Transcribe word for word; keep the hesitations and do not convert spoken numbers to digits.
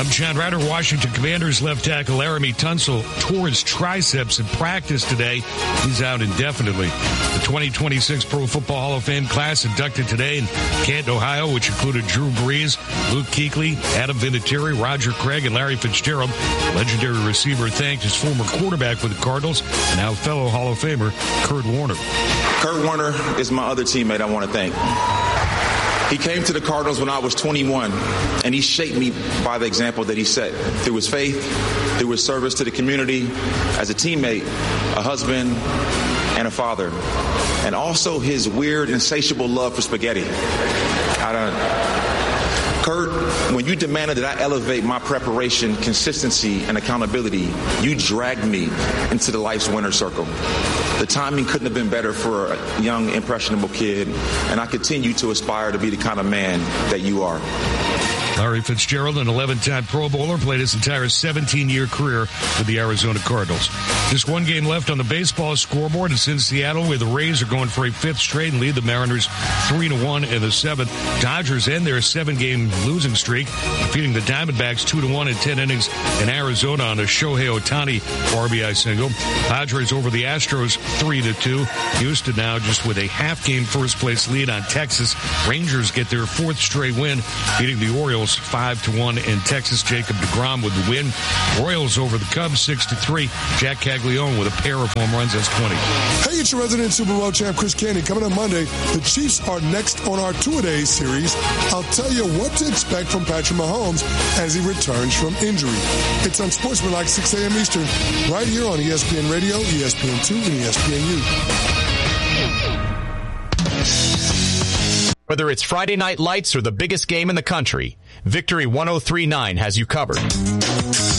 I'm John Ryder. Washington Commanders left tackle Laramie Tunsil tore his triceps in practice today. He's out indefinitely. The twenty twenty-six Pro Football Hall of Fame class inducted today in Canton, Ohio, which included Drew Brees, Luke Kuechly, Adam Vinatieri, Roger Craig, and Larry Fitzgerald. Legendary receiver thanked his former quarterback for the Cardinals and now fellow Hall of Famer Kurt Warner. Kurt Warner is my other teammate I want to thank. He came to the Cardinals when I was twenty-one, and he shaped me by the example that he set through his faith, through his service to the community, as a teammate, a husband, and a father, and also his weird, insatiable love for spaghetti. I don't... Kurt, when you demanded that I elevate my preparation, consistency, and accountability, you dragged me into the life's winner's circle. The timing couldn't have been better for a young, impressionable kid, and I continue to aspire to be the kind of man that you are. Larry Fitzgerald, an eleven-time Pro Bowler, played his entire seventeen-year career with the Arizona Cardinals. Just one game left on the baseball scoreboard. It's in Seattle, where the Rays are going for a fifth straight and lead the Mariners three to one in the seventh. Dodgers end their seven-game losing streak, defeating the Diamondbacks two to one in ten innings in Arizona on a Shohei Ohtani R B I single. Padres over the Astros three to two. Houston now just with a half-game first-place lead on Texas. Rangers get their fourth straight win, beating the Orioles five to one in Texas. Jacob deGrom with the win. Royals over the Cubs six to three. Jack Caglione with a pair of home runs. That's twenty. Hey, it's your resident Super Bowl champ, Chris Candy. Coming on Monday, the Chiefs are next on our two-a-days series. I'll tell you what to expect from Patrick Mahomes as he returns from injury. It's on Sportsmanlike, six a.m. Eastern, right here on E S P N Radio, E S P N two, and E S P N U. Whether it's Friday Night Lights or the biggest game in the country, Victory one oh three point nine has you covered.